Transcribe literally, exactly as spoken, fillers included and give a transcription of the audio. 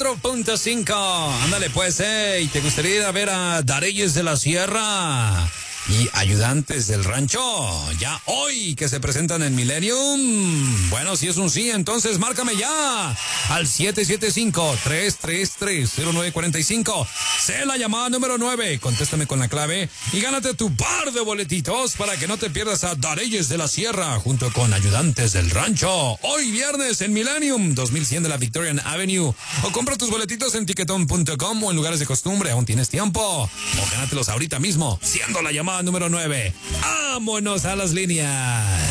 cuatro punto cinco. Ándale pues, eh. ¿Y te gustaría ir a ver a Dareyes de la Sierra y Ayudantes del Rancho ya hoy que se presentan en Millennium? Bueno, si es un sí, entonces márcame ya al siete siete cinco, tres tres tres, cero nueve cuatro cinco. Sé la llamada número nueve, contéstame con la clave y gánate tu par de boletitos para que no te pierdas a Dareyes de la Sierra junto con Ayudantes del Rancho hoy viernes en Millennium dos mil cien de la Victorian Avenue. O compra tus boletitos en tiquetón punto com o en lugares de costumbre, aún tienes tiempo. O gánatelos ahorita mismo, siendo la llamada número nueve. ¡Vámonos a las líneas!